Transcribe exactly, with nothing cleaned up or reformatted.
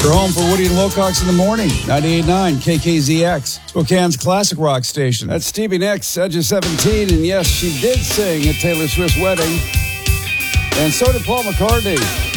You're home for Woody and Wilcox in the morning. ninety-eight point nine K K Z X, Spokane's classic rock station. That's Stevie Nicks, Edge of seventeen, and yes, she did sing at Taylor Swift's wedding. And so did Paul McCartney.